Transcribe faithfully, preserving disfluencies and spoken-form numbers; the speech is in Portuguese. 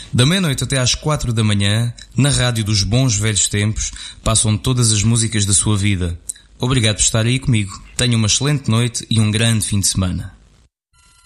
Da meia-noite até às quatro da manhã, na rádio dos bons velhos tempos, passam todas as músicas da sua vida. Obrigado por estar aí comigo. Tenha uma excelente noite e um grande fim de semana.